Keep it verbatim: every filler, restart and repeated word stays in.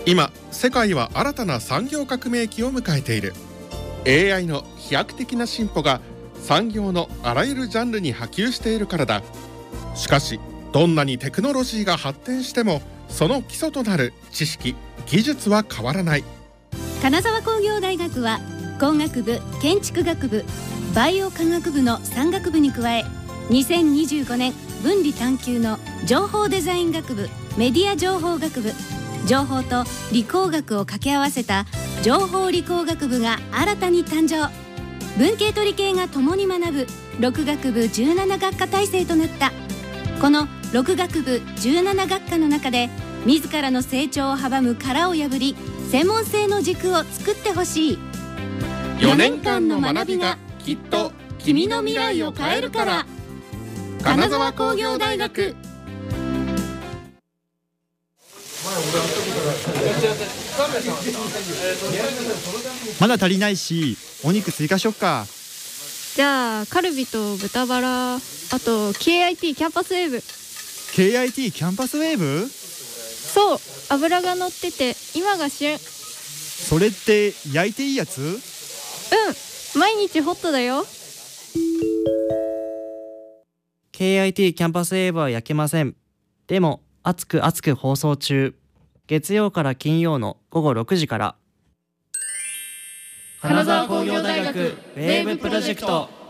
今世界は新たな産業革命期を迎えている。 エーアイ の飛躍的な進歩が産業のあらゆるジャンルに波及しているからだ。しかしどんなにテクノロジーが発展してもその基礎となる知識・技術は変わらない。 金沢工業大学は工学部、建築学部、バイオ科学部のさん学部に加え、にせんにじゅうごねん分離探究の情報デザイン学部、メディア情報学部、情報と理工学を掛け合わせた情報理工学部が新たに誕生。文系と理系が共に学ぶろく学部じゅうなな学科体制となった。このろく学部じゅうなな学科の中で自らの成長を阻む殻を破り、専門性の軸を作ってほしい。 よねんかんの学びがきっと君の未来を変えるから。金沢工業大学。 まだ足りないし、お肉追加しよっか。 じゃあカルビと豚バラ、あと ケーアイティー キャンパスウェーブ。 ケーアイティー キャンパスウェーブ？ そう、脂が乗ってて今が旬。 それって焼いていいやつ？うん、 毎日ホットだよ。 ケーアイティー キャンパスウェーブは焼けません。でも熱く熱く放送中。月曜から金曜のごごろくじから。金沢工業大学ウェーブプロジェクト。